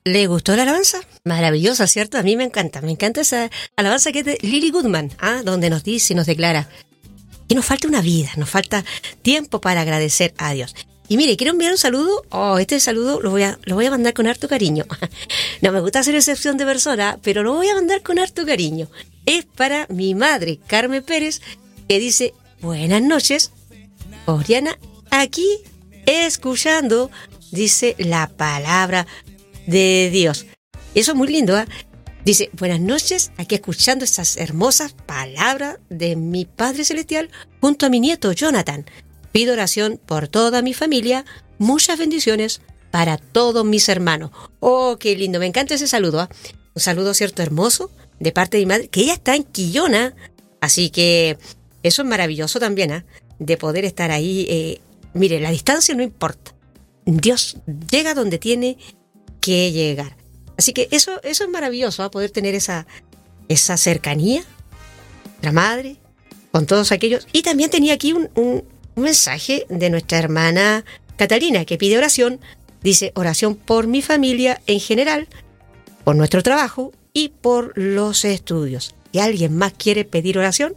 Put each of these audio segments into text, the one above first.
¿Le gustó la alabanza? Maravillosa, ¿cierto? A mí me encanta esa alabanza que es de Lily Goodman, donde nos dice y nos declara que nos falta una vida, nos falta tiempo para agradecer a Dios. Y mire, quiero enviar un saludo. Este saludo lo voy a mandar con harto cariño. No me gusta hacer excepción de persona, pero lo voy a mandar con harto cariño. Es para mi madre, Carmen Pérez, que dice: buenas noches, Oriana, aquí escuchando, dice, la palabra de Dios. Eso es muy lindo, Dice: buenas noches, aquí escuchando estas hermosas palabras de mi Padre Celestial junto a mi nieto Jonathan. Pido oración por toda mi familia, muchas bendiciones para todos mis hermanos. Oh, qué lindo, me encanta ese saludo, Un saludo, cierto, hermoso, de parte de mi madre, que ella está en Quillona, así que eso es maravilloso también, de poder estar ahí. Mire, la distancia no importa, Dios llega donde tiene que llegar. Así que eso es maravilloso, poder tener esa cercanía, la madre, con todos aquellos. Y también tenía aquí un mensaje de nuestra hermana Catalina, que pide oración. Dice: oración por mi familia en general, por nuestro trabajo y por los estudios. ¿Y alguien más quiere pedir oración?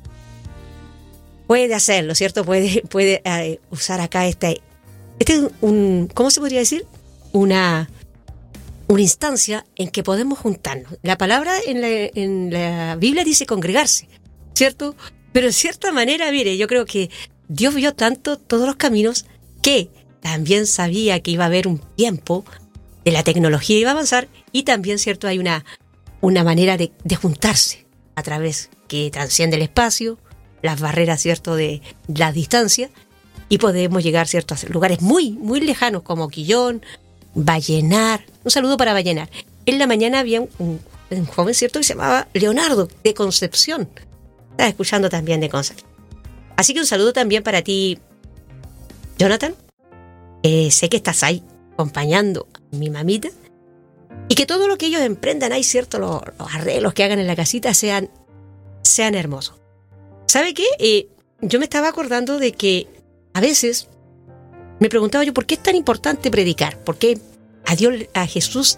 Puede hacerlo, ¿cierto? Puede usar acá este es ¿cómo se podría decir? Una instancia en que podemos juntarnos. La palabra en la Biblia dice congregarse, ¿cierto? Pero en cierta manera, mire, yo creo que Dios vio tanto todos los caminos que también sabía que iba a haber un tiempo de la tecnología iba a avanzar, y también, ¿cierto?, hay una manera de juntarse a través que transciende el espacio, las barreras, ¿cierto?, de la distancia, y podemos llegar, ¿cierto?, a lugares muy, muy lejanos como Quillón, Vallenar. Un saludo para Vallenar. En la mañana había un joven, ¿cierto?, que se llamaba Leonardo, de Concepción. Estaba escuchando también de Concepción. Así que un saludo también para ti, Jonathan. Sé que estás ahí acompañando a mi mamita, y que todo lo que ellos emprendan ahí, ¿cierto?, los arreglos que hagan en la casita sean hermosos. ¿Sabe qué? Yo me estaba acordando de que a veces me preguntaba yo, ¿por qué es tan importante predicar? ¿Por qué a Jesús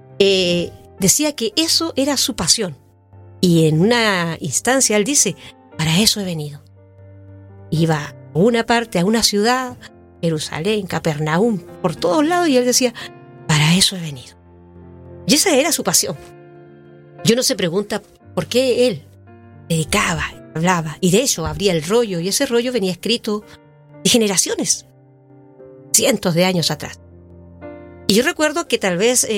decía que eso era su pasión? Y en una instancia él dice: para eso he venido. Iba a una parte, a una ciudad, Jerusalén, Capernaum, por todos lados, y él decía: para eso he venido. Y esa era su pasión. Yo no se pregunta por qué él predicaba, hablaba, y de hecho abría el rollo, y ese rollo venía escrito de generaciones, cientos de años atrás. Y yo recuerdo que tal vez,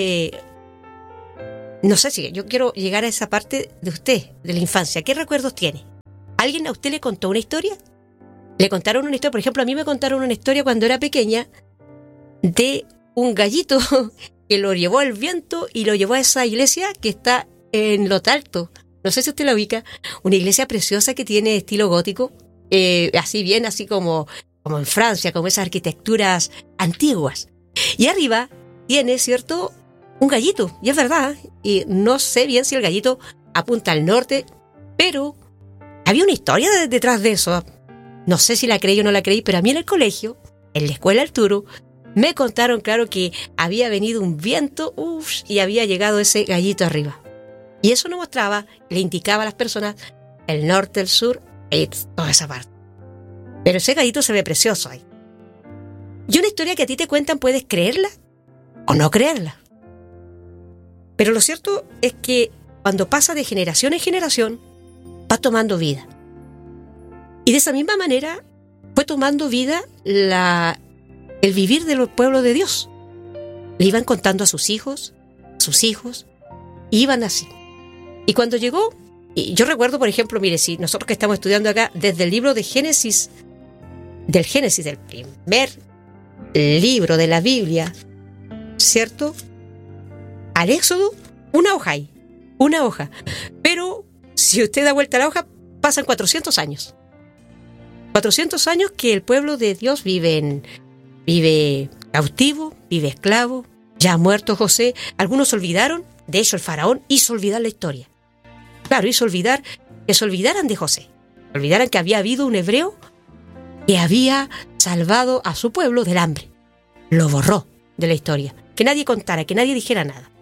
no sé si yo quiero llegar a esa parte de usted, de la infancia. ¿Qué recuerdos tiene? ¿Alguien a usted le contó una historia? Le contaron una historia, por ejemplo, a mí me contaron una historia cuando era pequeña de un gallito que lo llevó el viento y lo llevó a esa iglesia que está en Lotalto. No sé si usted la ubica, una iglesia preciosa que tiene estilo gótico, así como en Francia, como esas arquitecturas antiguas. Y arriba tiene, ¿cierto?, un gallito, y es verdad, y no sé bien si el gallito apunta al norte, pero había una historia detrás de eso. No sé si la creí o no la creí, pero a mí en el colegio, en la escuela Arturo, me contaron, claro, que había venido un viento, y había llegado ese gallito arriba. Y eso nos mostraba, le indicaba a las personas el norte, el sur, y toda esa parte. Pero ese gallito se ve precioso ahí. Y una historia que a ti te cuentan, puedes creerla o no creerla. Pero lo cierto es que cuando pasa de generación en generación, va tomando vida. Y de esa misma manera fue tomando vida el vivir de los pueblos de Dios. Le iban contando a sus hijos, y iban así. Y cuando llegó, y yo recuerdo, por ejemplo, mire, si nosotros que estamos estudiando acá, desde el libro de Génesis, del primer libro de la Biblia, ¿cierto?, al Éxodo, una hoja. Pero si usted da vuelta a la hoja, pasan 400 años. 400 años que el pueblo de Dios vive cautivo, vive esclavo, ya ha muerto José. Algunos se olvidaron, de hecho el faraón hizo olvidar la historia. Claro, hizo olvidar que se olvidaran de José. Olvidaran que había habido un hebreo que había salvado a su pueblo del hambre. Lo borró de la historia. que nadie contara, que nadie dijera nada.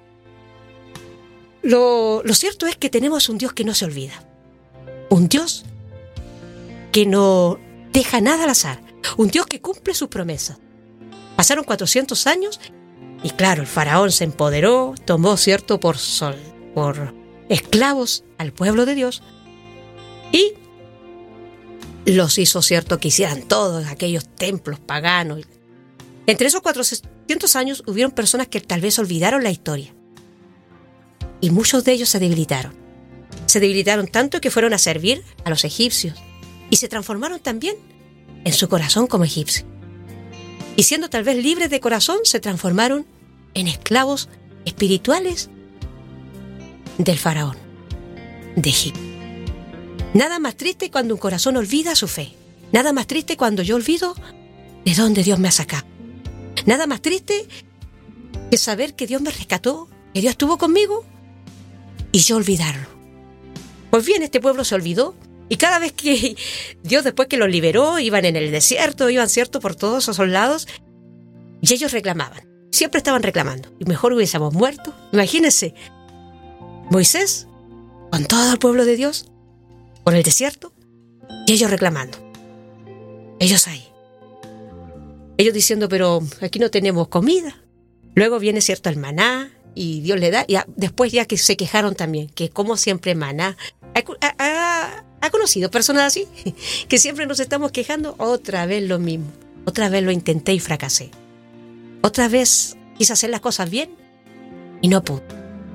Lo cierto es que tenemos un Dios que no se olvida. Un Dios que no deja nada al azar. Un Dios que cumple sus promesas. Pasaron 400 años y claro, el faraón se empoderó, tomó, ¿cierto?, por esclavos al pueblo de Dios y los hizo, ¿cierto?, que hicieran todos aquellos templos paganos. Entre esos 400 años hubieron personas que tal vez olvidaron la historia. Y muchos de ellos se debilitaron. Se debilitaron tanto que fueron a servir a los egipcios. Y se transformaron también en su corazón como egipcios. Y siendo tal vez libres de corazón, se transformaron en esclavos espirituales del faraón, de Egipto. Nada más triste cuando un corazón olvida su fe. Nada más triste cuando yo olvido de dónde Dios me ha sacado. Nada más triste que saber que Dios me rescató, que Dios estuvo conmigo y yo olvidarlo. Pues bien, este pueblo se olvidó y cada vez que Dios, después que los liberó, iban en el desierto, iban, ¿cierto?, por todos esos lados y ellos reclamaban. Siempre estaban reclamando. Y mejor hubiésemos muerto. Imagínense, Moisés con todo el pueblo de Dios por el desierto y ellos reclamando. Ellos ahí. Ellos diciendo, pero aquí no tenemos comida. Luego viene, ¿cierto?, el maná y Dios le da. Y después ya que se quejaron también, que como siempre maná. ¿Ha conocido personas así? Que siempre nos estamos quejando. Otra vez lo mismo. Otra vez lo intenté y fracasé. Otra vez quise hacer las cosas bien y no pude.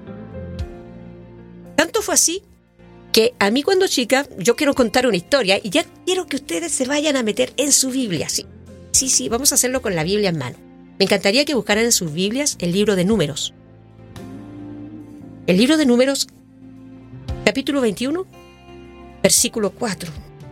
Tanto fue así que a mí cuando chica, yo quiero contar una historia y ya quiero que ustedes se vayan a meter en su Biblia. Sí, vamos a hacerlo con la Biblia en mano. Me encantaría que buscaran en sus Biblias el libro de Números. El libro de Números, capítulo 21, versículo 4.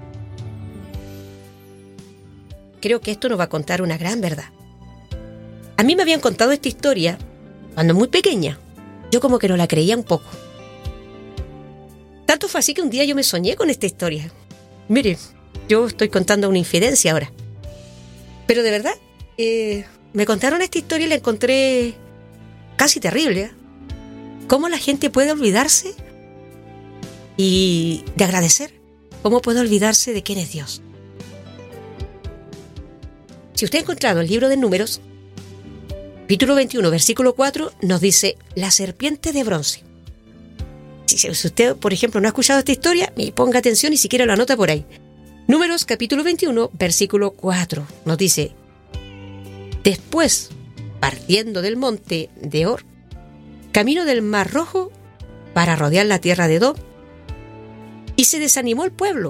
Creo que esto nos va a contar una gran verdad. A mí me habían contado esta historia cuando muy pequeña. Yo como que no la creía un poco. Tanto fue así que un día yo me soñé con esta historia. Mire, yo estoy contando una infidencia ahora. Pero de verdad, me contaron esta historia y la encontré casi terrible. ¿Cómo la gente puede olvidarse y de agradecer? ¿Cómo puede olvidarse de quién es Dios? Si usted ha encontrado el libro de Números, capítulo 21, versículo 4, nos dice la serpiente de bronce. Si usted, por ejemplo, no ha escuchado esta historia, ponga atención y si quiere lo anota por ahí. Números capítulo 21, versículo 4, nos dice: después, partiendo del monte de Hor, camino del Mar Rojo para rodear la tierra de Edom, y se desanimó el pueblo